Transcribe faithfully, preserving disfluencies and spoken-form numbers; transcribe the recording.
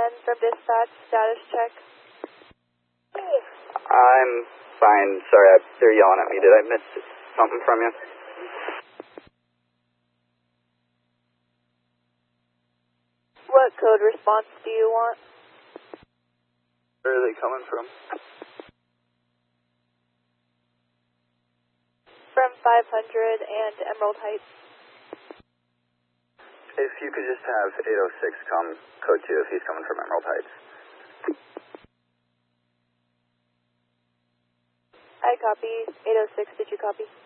ten from dispatch, status check. I'm fine. Sorry, I, they're yelling at me. Did I miss something from you? What code response do you want? Where are they coming from? From five hundred and Emerald Heights. If you could just have eight oh six come code two if he's coming from Emerald Heights. I copy. eight oh six, did you copy?